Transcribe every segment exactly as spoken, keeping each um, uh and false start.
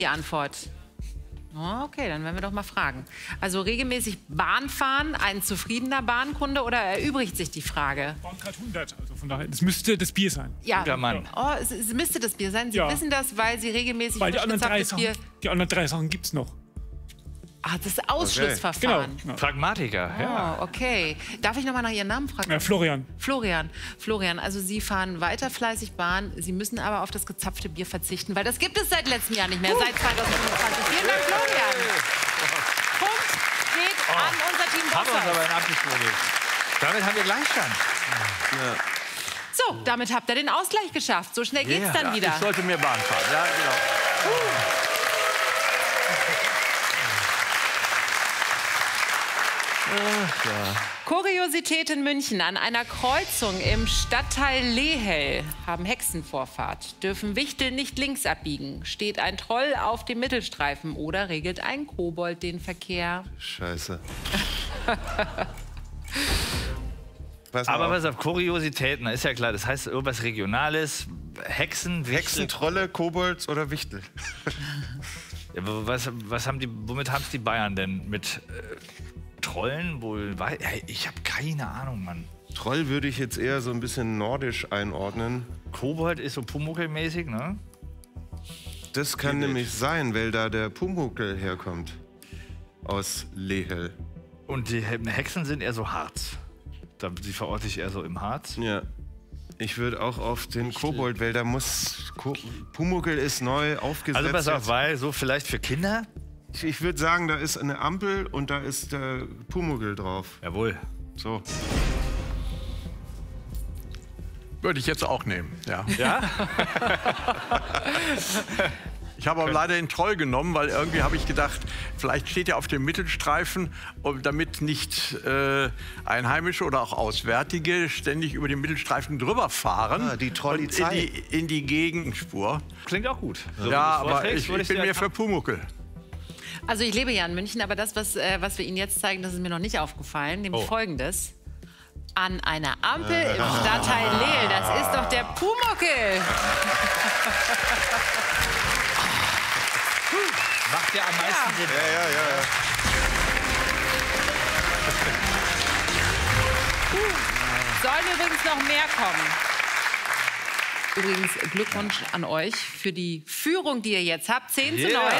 die Antwort. Oh, okay, dann werden wir doch mal fragen. Also regelmäßig Bahn fahren, ein zufriedener Bahnkunde oder erübrigt sich die Frage? Waren gerade hundert, also von daher, das müsste das Bier sein. Ja, Guter Mann. oh, es, es müsste das Bier sein. Sie Ja. wissen das, weil Sie regelmäßig Weil die anderen, drei frisch Sachen, gezapftes Bier... die anderen drei Sachen gibt es noch. Ah, das Ausschlussverfahren. Genau. Pragmatiker, ja. Oh, okay. Darf ich noch mal nach Ihren Namen fragen? Ja, Florian. Florian. Florian, also Sie fahren weiter fleißig Bahn. Sie müssen aber auf das gezapfte Bier verzichten, weil das gibt es seit letztem Jahr nicht mehr, seit zweitausendfünfundzwanzig. Vielen Dank, Florian. Punkt geht an unser Team Haben wir uns aber Bosshaus. in abgeschwungen. Damit haben wir Gleichstand. So, damit habt ihr den Ausgleich geschafft. So schnell geht's Yeah. dann Ja, wieder. ich sollte mehr Bahn fahren. Ja, genau. Ach, ja. Kuriosität in München. An einer Kreuzung im Stadtteil Lehel haben Hexenvorfahrt. Dürfen Wichtel nicht links abbiegen. Steht ein Troll auf dem Mittelstreifen oder regelt ein Kobold den Verkehr? Scheiße. Pass mal Aber auf. was auf Kuriositäten, ist ja klar, das heißt irgendwas Regionales, Hexen, Wichtel. Hexen, Trolle, Kobolds oder Wichtel? Ja, aber was, was haben die, womit haben es die Bayern denn? Mit äh, Trollen wohl? Wei- Hey, ich habe keine Ahnung, Mann. Troll würde ich jetzt eher so ein bisschen nordisch einordnen. Kobold ist so Pumuckl-mäßig, ne? Das kann nämlich sein, weil da der Pumuckl herkommt. Aus Lehel. Und die He- Hexen sind eher so Harz. Da, die verorte ich eher so im Harz. Ja. Ich würde auch auf den Kobold, weil da muss... Ko Pumuckl ist neu aufgesetzt. Also pass auf, jetzt. weil so vielleicht für Kinder? Ich, ich würde sagen, da ist eine Ampel und da ist der Pumuckl drauf. Jawohl. So. Würde ich jetzt auch nehmen, ja. Ja? Ich habe aber leider den Troll genommen, weil irgendwie habe ich gedacht, vielleicht steht er auf dem Mittelstreifen, um- damit nicht äh, Einheimische oder auch Auswärtige ständig über den Mittelstreifen drüber fahren. Ah, die und in Trollizei. die, in die Gegenspur. Klingt auch gut. So, wie du Ja, es aber vorträgst, ich, würde ich bin dir mehr für Pumuckl. Also ich lebe ja in München, aber das, was, äh, was wir Ihnen jetzt zeigen, das ist mir noch nicht aufgefallen. Nämlich Oh. Folgendes. An einer Ampel im Stadtteil Lehel. Das ist doch der Pumuckl. Macht ja am meisten Sinn. Ja, ja, ja, ja. Sollen übrigens noch mehr kommen. Übrigens Glückwunsch an euch für die Führung, die ihr jetzt habt. zehn zu neun. Yeah.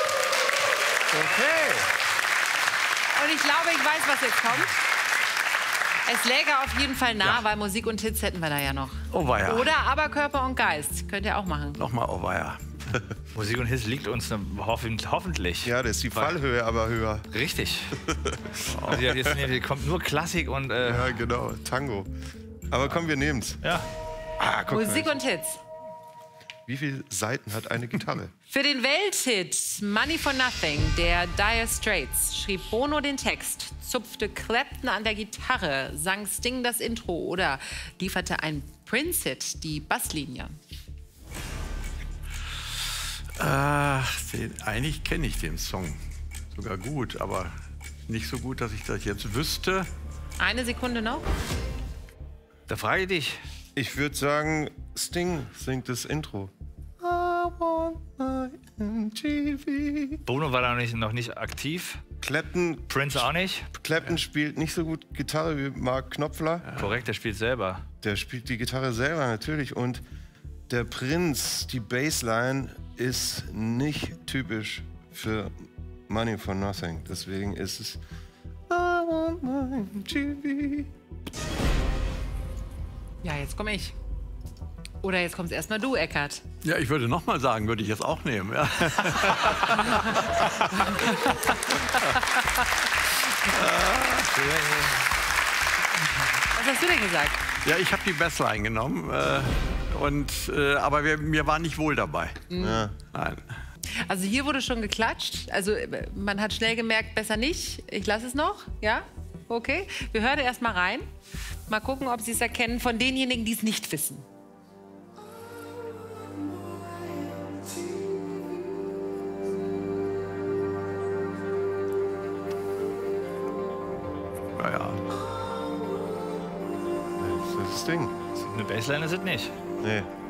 Okay. Und ich glaube, ich weiß, was jetzt kommt. Es läge auf jeden Fall nah, weil Musik und Hits hätten wir da ja noch. Oh weia. Oder aber Körper und Geist. Könnt ihr auch machen. Nochmal oh weia. Musik und Hits liegt uns ne, hoffen, hoffentlich. Ja, das ist die Fallhöhe aber höher. Richtig. Also ja, jetzt hier kommt nur Klassik und äh, Ja, genau. Tango. Aber komm, wir nehmen's. ja. Ah, guck Musik mal. und Hits. Wie viele Seiten hat eine Gitarre? Für den Welthit Money for Nothing der Dire Straits schrieb Bono den Text, zupfte Clapton an der Gitarre, sang Sting das Intro oder lieferte ein Prince-Hit die Basslinie. Ach, den, eigentlich kenne ich den Song sogar gut, aber nicht so gut, dass ich das jetzt wüsste. Eine Sekunde noch. Da frage ich dich. Ich würde sagen, Sting singt das Intro. I want my M T V. Bono war da nicht, noch nicht aktiv. Clapton, Prince auch nicht. Clapton spielt nicht so gut Gitarre wie Mark Knopfler. Korrekt, der spielt selber. Der spielt die Gitarre selber natürlich. Und der Prinz, die Bassline, ist nicht typisch für Money for Nothing. Deswegen ist es I want my M T V. Ja, jetzt komme ich. Oder jetzt kommst erstmal du, Eckart. Ja, ich würde noch mal sagen, würde ich jetzt auch nehmen. Ja. Was hast du denn gesagt? Ja, ich habe die Bassline genommen, äh, und, äh, aber wir, mir war nicht wohl dabei. Ja. Nein. Also hier wurde schon geklatscht. Also äh, man hat schnell gemerkt, besser nicht. Ich lasse es noch. Ja? Okay. Wir hören erst mal rein. Mal gucken, ob Sie es erkennen von denjenigen, die es nicht wissen. Ja, ja. Das ist das Ding. Eine Bassline ist es nicht. Nee.